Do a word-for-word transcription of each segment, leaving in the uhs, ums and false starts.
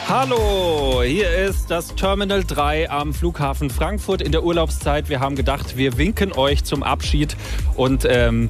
Hallo, hier ist das Terminal drei am Flughafen Frankfurt in der Urlaubszeit. Wir haben gedacht, wir winken euch zum Abschied und ähm,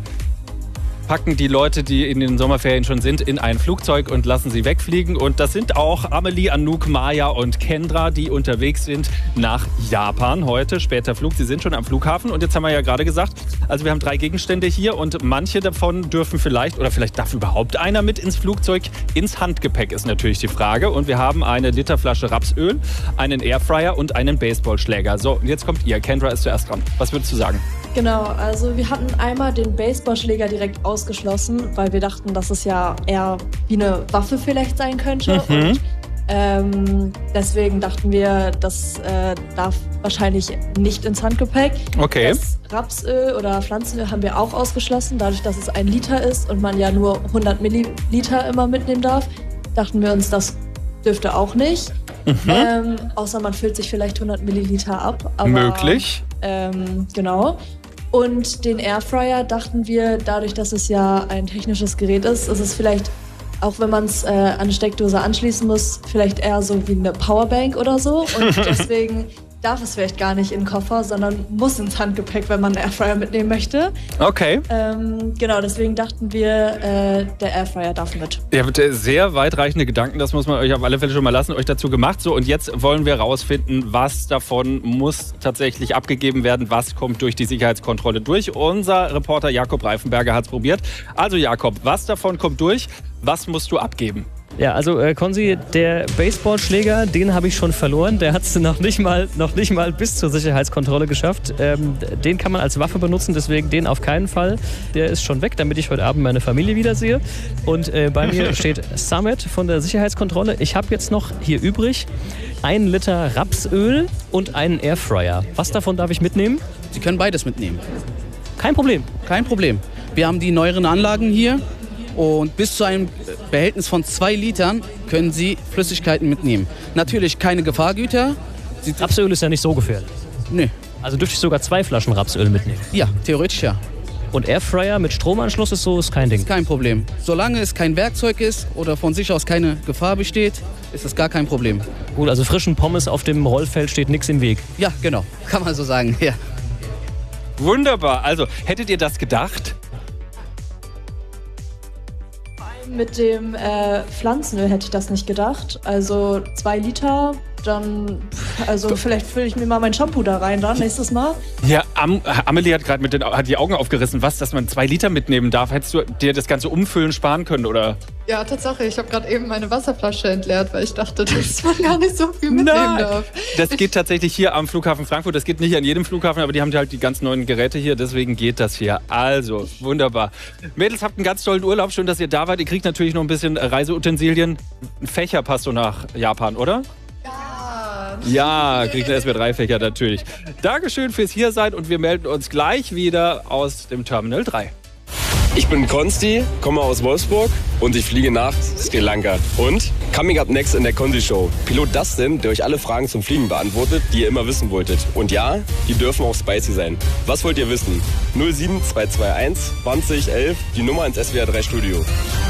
packen die Leute, die in den Sommerferien schon sind, in ein Flugzeug und lassen sie wegfliegen. Und das sind auch Amelie, Anouk, Maya und Kendra, die unterwegs sind nach Japan heute. Später Flug, sie sind schon am Flughafen. Und jetzt haben wir ja gerade gesagt, also wir haben drei Gegenstände hier und manche davon dürfen vielleicht, oder vielleicht darf überhaupt einer mit ins Flugzeug. Ins Handgepäck ist natürlich die Frage. Und wir haben eine Literflasche Rapsöl, einen Airfryer und einen Baseballschläger. So, und jetzt kommt ihr. Kendra ist zuerst dran. Was würdest du sagen? Genau, also wir hatten einmal den Baseballschläger direkt ausgeschlossen, weil wir dachten, dass es ja eher wie eine Waffe vielleicht sein könnte. Mhm. Und ähm, deswegen dachten wir, das äh, darf wahrscheinlich nicht ins Handgepäck. Okay. Das Rapsöl oder Pflanzenöl haben wir auch ausgeschlossen, dadurch, dass es ein Liter ist und man ja nur hundert Milliliter immer mitnehmen darf. Dachten wir uns, das dürfte auch nicht. Mhm. Ähm, außer man füllt sich vielleicht hundert Milliliter ab. Aber, möglich. Ähm, genau. Und den Airfryer dachten wir, dadurch, dass es ja ein technisches Gerät ist, ist es vielleicht, auch wenn man es äh, an eine Steckdose anschließen muss, vielleicht eher so wie eine Powerbank oder so. Und deswegen darf es vielleicht gar nicht in den Koffer, sondern muss ins Handgepäck, wenn man einen Airfryer mitnehmen möchte. Okay. Ähm, genau, deswegen dachten wir, äh, der Airfryer darf mit. Ihr habt sehr weitreichende Gedanken, das muss man euch auf alle Fälle schon mal lassen, euch dazu gemacht. So, und jetzt wollen wir rausfinden, was davon muss tatsächlich abgegeben werden, was kommt durch die Sicherheitskontrolle durch. Unser Reporter Jakob Reifenberger hat es probiert. Also Jakob, was davon kommt durch, was musst du abgeben? Ja, also äh, Konzi, der Baseballschläger, den habe ich schon verloren. Der hat es noch nicht mal, noch nicht mal bis zur Sicherheitskontrolle geschafft. Ähm, den kann man als Waffe benutzen, deswegen den auf keinen Fall. Der ist schon weg, damit ich heute Abend meine Familie wiedersehe. Und äh, bei mir steht Summit von der Sicherheitskontrolle. Ich habe jetzt noch hier übrig einen Liter Rapsöl und einen Airfryer. Was davon darf ich mitnehmen? Sie können beides mitnehmen. Kein Problem. Kein Problem. Wir haben die neueren Anlagen hier. Und bis zu einem Behältnis von zwei Litern können Sie Flüssigkeiten mitnehmen. Natürlich keine Gefahrgüter. Sie Rapsöl ist ja nicht so gefährlich. Nee. Also dürfte ich sogar zwei Flaschen Rapsöl mitnehmen? Ja, theoretisch ja. Und Airfryer mit Stromanschluss ist so, ist kein Ding? Ist kein Problem. Solange es kein Werkzeug ist oder von sich aus keine Gefahr besteht, ist es gar kein Problem. Gut, also frischen Pommes auf dem Rollfeld steht nichts im Weg. Ja, genau. Kann man so sagen, ja. Wunderbar. Also, hättet ihr das gedacht? Mit dem äh, Pflanzenöl hätte ich das nicht gedacht. Also zwei Liter, dann, also vielleicht fülle ich mir mal mein Shampoo da rein dann nächstes Mal. Ja, Am Amelie hat gerade mit den hat die Augen aufgerissen. Was, dass man zwei Liter mitnehmen darf? Hättest du dir das ganze Umfüllen sparen können, oder? Ja, Tatsache. Ich habe gerade eben meine Wasserflasche entleert, weil ich dachte, dass man gar nicht so viel mitnehmen Nein. darf. Das geht tatsächlich hier am Flughafen Frankfurt. Das geht nicht an jedem Flughafen, aber die haben halt die ganz neuen Geräte hier. Deswegen geht das hier. Also, wunderbar. Mädels, habt einen ganz tollen Urlaub. Schön, dass ihr da wart. Ihr kriegt natürlich noch ein bisschen Reiseutensilien. Ein Fächer passt so nach Japan, oder? Ja. Ja, kriegt einen S W drei Fächer natürlich. Dankeschön fürs Hiersein und wir melden uns gleich wieder aus dem Terminal drei. Ich bin Konsti, komme aus Wolfsburg und ich fliege nach Sri Lanka. Und coming up next in der Konsti Show. Pilot Dustin, der euch alle Fragen zum Fliegen beantwortet, die ihr immer wissen wolltet. Und ja, die dürfen auch spicy sein. Was wollt ihr wissen? null sieben zwei zwei eins zwanzig elf, die Nummer ins S W R drei Studio.